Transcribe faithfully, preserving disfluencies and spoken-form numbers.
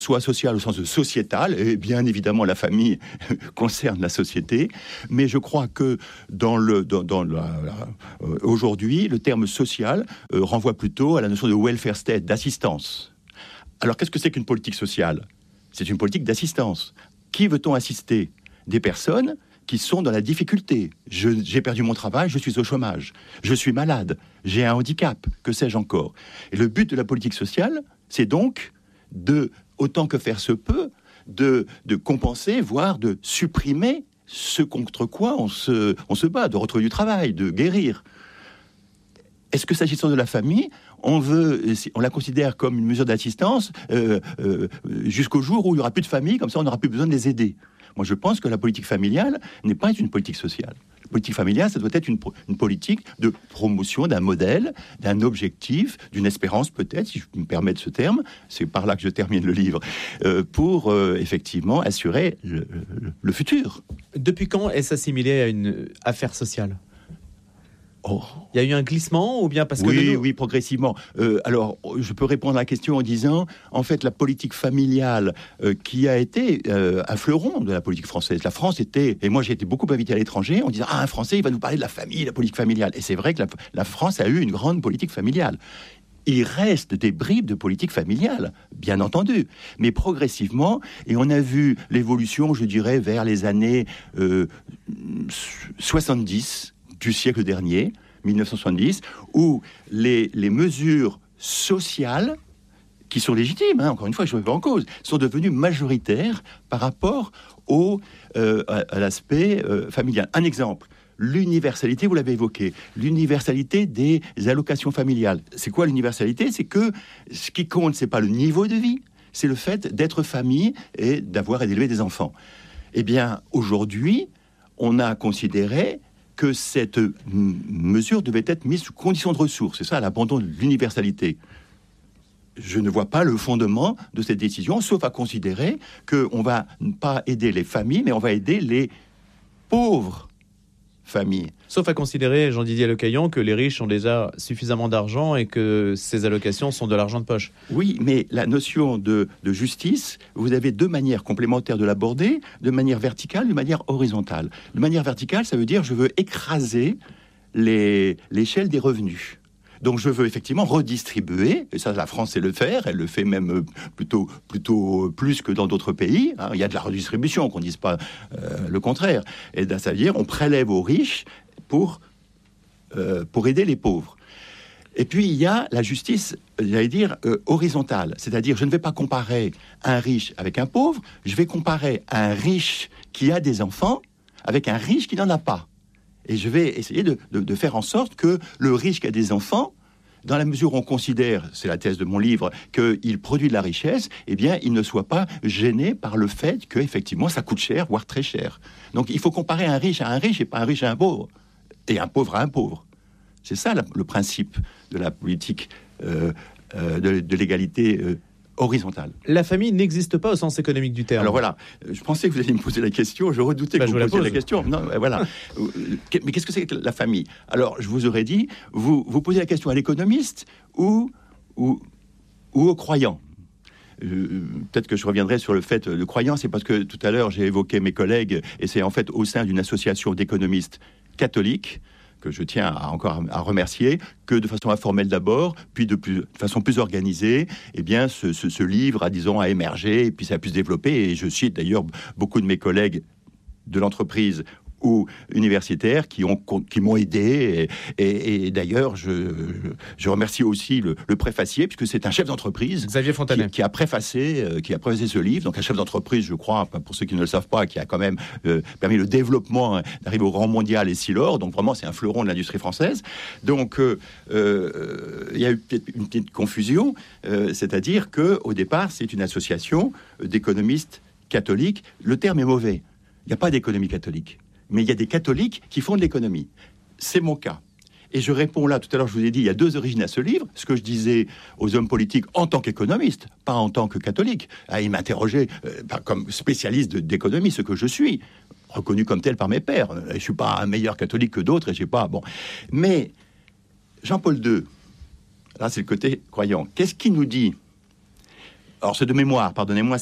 soit social au sens de sociétal, et bien évidemment la famille concerne la société, mais je crois que dans le, dans, dans la, la, euh, aujourd'hui, le terme social euh, renvoie plutôt à la notion de welfare state, d'assistance. Alors qu'est-ce que c'est qu'une politique sociale ? C'est une politique d'assistance. Qui veut-on assister ? Des personnes qui sont dans la difficulté. Je, j'ai perdu mon travail, je suis au chômage. Je suis malade, j'ai un handicap, que sais-je encore ? Et le but de la politique sociale, c'est donc de, autant que faire se peut, de, de compenser, voire de supprimer ce contre quoi on se, on se bat, de retrouver du travail, de guérir. Est-ce que s'agissant de la famille, on veut, on la considère comme une mesure d'assistance euh, euh, jusqu'au jour où il n'y aura plus de famille, comme ça on n'aura plus besoin de les aider ? Moi, je pense que la politique familiale n'est pas une politique sociale. La politique familiale, ça doit être une, une politique de promotion d'un modèle, d'un objectif, d'une espérance peut-être, si je me permets de ce terme, c'est par là que je termine le livre, euh, pour euh, effectivement assurer le, le, le futur. Depuis quand est-ce assimilé à une affaire sociale ? Oh. Il y a eu un glissement ou bien parce que... Oui, le... oui, progressivement. Euh, alors, je peux répondre à la question en disant, en fait, la politique familiale euh, qui a été euh, un fleuron de la politique française. La France était, et moi j'ai été beaucoup invité à l'étranger, on disait, ah, un Français, il va nous parler de la famille, de la politique familiale. Et c'est vrai que la, la France a eu une grande politique familiale. Il reste des bribes de politique familiale, bien entendu, mais progressivement, et on a vu l'évolution, je dirais, vers les années euh, soixante-dix du siècle dernier, dix-neuf cent soixante-dix, où les, les mesures sociales, qui sont légitimes, hein, encore une fois, je ne remets pas en cause, sont devenues majoritaires par rapport au, euh, à, à l'aspect euh, familial. Un exemple, l'universalité, vous l'avez évoqué, l'universalité des allocations familiales. C'est quoi l'universalité ? C'est que ce qui compte, ce n'est pas le niveau de vie, c'est le fait d'être famille et d'avoir et d'élever des enfants. Eh bien, aujourd'hui, on a considéré que cette m- mesure devait être mise sous condition de ressources. C'est ça, l'abandon de l'universalité. Je ne vois pas le fondement de cette décision, sauf à considérer qu'on ne va pas aider les familles, mais on va aider les pauvres familles. Sauf à considérer, Jean-Didier Lecaillan, que les riches ont déjà suffisamment d'argent et que ces allocations sont de l'argent de poche. Oui, mais la notion de, de justice, vous avez deux manières complémentaires de l'aborder, de manière verticale, de manière horizontale. De manière verticale, ça veut dire je veux écraser les, l'échelle des revenus. Donc je veux effectivement redistribuer, et ça la France sait le faire, elle le fait même plutôt, plutôt plus que dans d'autres pays, hein. Il y a de la redistribution, qu'on ne dise pas euh, le contraire. Et ça veut dire on prélève aux riches pour, euh, pour aider les pauvres. Et puis il y a la justice, j'allais dire, euh, horizontale, c'est-à-dire je ne vais pas comparer un riche avec un pauvre, je vais comparer un riche qui a des enfants avec un riche qui n'en a pas. Et je vais essayer de, de, de faire en sorte que le riche qui a des enfants, dans la mesure où on considère, c'est la thèse de mon livre, qu'il produit de la richesse, eh bien, il ne soit pas gêné par le fait qu'effectivement, ça coûte cher, voire très cher. Donc, il faut comparer un riche à un riche et pas un riche à un pauvre. Et un pauvre à un pauvre. C'est ça la, le principe de la politique euh, euh, de, de l'égalité euh, horizontale. La famille n'existe pas au sens économique du terme. Alors voilà, je pensais que vous alliez me poser la question, je redoutais bah, que vous me posiez la, la question. Non, voilà. Mais qu'est-ce que c'est que la famille ? Alors, je vous aurais dit, vous, vous posez la question à l'économiste ou, ou, ou au croyant ? Euh, peut-être que je reviendrai sur le fait de croyant, c'est parce que tout à l'heure j'ai évoqué mes collègues, et c'est en fait au sein d'une association d'économistes catholiques, que je tiens à, encore à remercier, que de façon informelle d'abord, puis de, plus, de façon plus organisée, eh bien, ce, ce, ce livre a, disons, a émergé, et puis ça a pu se développer, et je cite d'ailleurs beaucoup de mes collègues de l'entreprise ou universitaires qui, ont, qui m'ont aidé, et, et, et d'ailleurs, je, je remercie aussi le, le préfacier, puisque c'est un chef d'entreprise, Xavier Fontanet, qui, qui, a préfacé, euh, qui a préfacé ce livre, donc un chef d'entreprise, je crois, pour ceux qui ne le savent pas, qui a quand même euh, permis le développement, hein, d'arriver au rang mondial et Silor, donc vraiment c'est un fleuron de l'industrie française. Donc euh, euh, il y a eu peut-être une petite confusion, euh, c'est-à-dire qu'au départ, c'est une association d'économistes catholiques. Le terme est mauvais, il n'y a pas d'économie catholique. Mais il y a des catholiques qui font de l'économie. C'est mon cas. Et je réponds là, tout à l'heure je vous ai dit, il y a deux origines à ce livre, ce que je disais aux hommes politiques en tant qu'économiste, pas en tant que catholique. Ah, ils m'interrogeaient euh, comme spécialiste de, d'économie, ce que je suis, reconnu comme tel par mes pairs. Je ne suis pas un meilleur catholique que d'autres, et j'ai pas... Bon. Mais Jean-Paul deux, là c'est le côté croyant, qu'est-ce qu'il nous dit ? alors c'est de mémoire, pardonnez-moi,